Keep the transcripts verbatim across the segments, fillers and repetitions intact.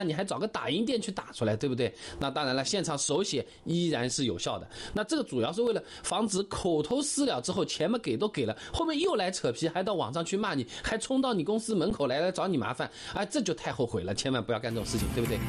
你还找个打印店去打出来，对不对？那当然了，现场手写依然是有效的。那这个主要是为了防止口头私了之后钱嘛给都给了，后面又来扯皮，还到网上去骂你，还冲到你公司门口来来找你麻烦，啊，这就太后悔了，千万不要干这种事情，对不对？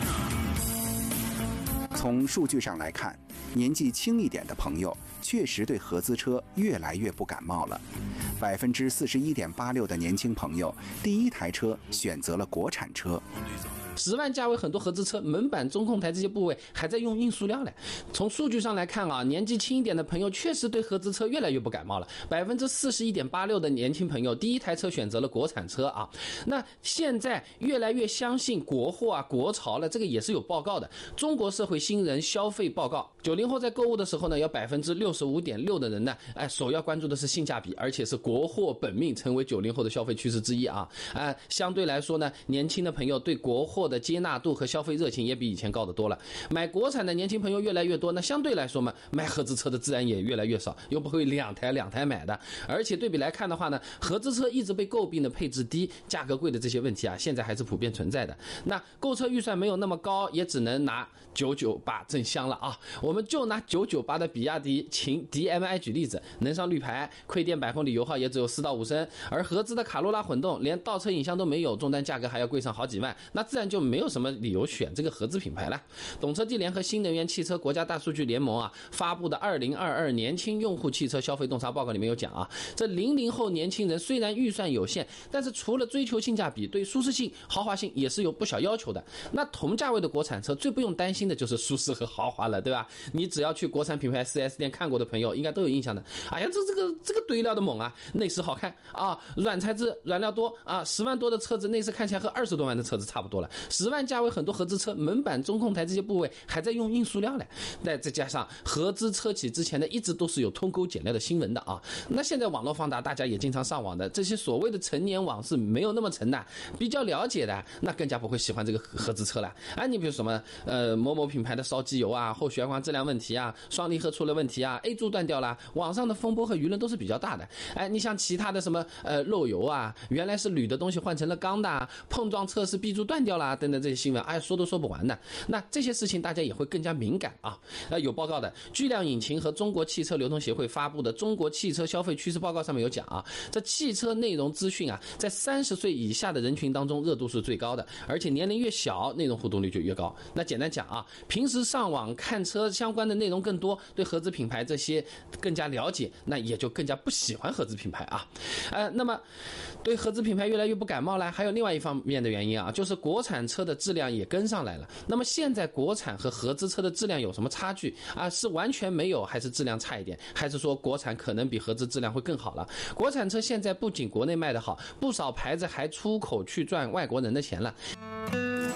从数据上来看，年纪轻一点的朋友确实对合资车越来越不感冒了。百分之四十一点八六的年轻朋友第一台车选择了国产车。 十万价位很多合资车门板、中控台这些部位还在用硬塑料嘞。从数据上来看啊，年纪轻一点的朋友确实对合资车越来越不感冒了。百分之四十一点八六的年轻朋友第一台车选择了国产车啊。那现在越来越相信国货啊、国潮了，这个也是有报告的。中国社会新人消费报告，九零后在购物的时候呢，有百分之六十五点六的人呢，哎，首要关注的是性价比，而且是国货本命，成为九零后的消费趋势之一啊。啊，相对来说呢，年轻的朋友对国货的接纳度和消费热情也比以前高得多了。买国产的年轻朋友越来越多，那相对来说嘛，买合资车的自然也越来越少，又不会两台两台买的。而且对比来看的话呢，合资车一直被诟病的配置低、价格贵的这些问题啊，现在还是普遍存在的。那购车预算没有那么高，也只能拿九九八真香了啊！我们就拿九九八的比亚迪秦 D M I 举例子，能上绿牌，亏电百公里油耗也只有四到五升，而合资的卡罗拉混动连倒车影像都没有，终端价格还要贵上好几万，那自然就没有什么理由选这个合资品牌了。懂车帝联合新能源汽车国家大数据联盟啊发布的二零二二年轻用户汽车消费洞察报告里面有讲啊，这零零后年轻人虽然预算有限，但是除了追求性价比，对舒适性、豪华性也是有不小要求的。那同价位的国产车最不用担心的就是舒适和豪华了，对吧？你只要去国产品牌 四 S 店看过的朋友应该都有印象的。哎呀，这这个这个堆料的猛啊，内饰好看啊，软材质软料多啊，十万多的车子内饰看起来和二十多万的车子差不多了。十万价位很多合资车门板、中控台这些部位还在用硬塑料嘞。再再加上合资车企之前呢一直都是有偷工减料的新闻的啊。那现在网络发达，大家也经常上网的，这些所谓的陈年往事没有那么陈的，比较了解的，那更加不会喜欢这个合资车了啊。你比如什么呃某某品牌的烧机油啊、后悬挂质量问题啊、双离合出了问题啊、A 柱断掉了，网上的风波和舆论都是比较大的。哎，你像其他的什么呃漏油啊，原来是铝的东西换成了钢的啊，碰撞测试 B 柱断掉了等等这些新闻，哎，说都说不完的。那这些事情大家也会更加敏感啊。呃，有报告的，巨量引擎和中国汽车流通协会发布的中国汽车消费趋势报告上面有讲啊，这汽车内容资讯啊，在三十岁以下的人群当中热度是最高的，而且年龄越小，内容互动率就越高。那简单讲啊，平时上网看车相关的内容更多，对合资品牌这些更加了解，那也就更加不喜欢合资品牌啊。呃，那么对合资品牌越来越不感冒了，还有另外一方面的原因啊，就是国产车的质量也跟上来了。那么现在国产和合资车的质量有什么差距啊？是完全没有，还是质量差一点？还是说国产可能比合资质量会更好了？国产车现在不仅国内卖得好，不少牌子还出口去赚外国人的钱了。